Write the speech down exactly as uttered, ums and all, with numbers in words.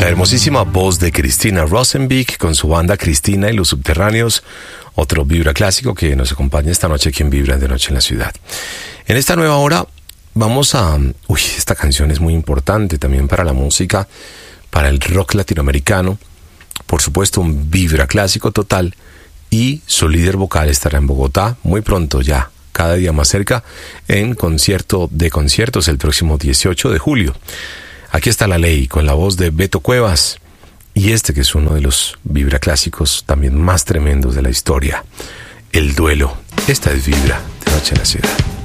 La hermosísima voz de Cristina Rosenbeek con su banda Cristina y los Subterráneos, otro Vibra clásico que nos acompaña esta noche aquí en Vibra de Noche en la Ciudad. En esta nueva hora vamos a... Uy, esta canción es muy importante también para la música, para el rock latinoamericano. Por supuesto, un Vibra clásico total, y su líder vocal estará en Bogotá muy pronto ya, cada día más cerca, en concierto de conciertos el próximo dieciocho de julio. Aquí está La Ley con la voz de Beto Cuevas y este que es uno de los Vibra clásicos también más tremendos de la historia, El Duelo. Esta es Vibra de Noche en la Ciudad.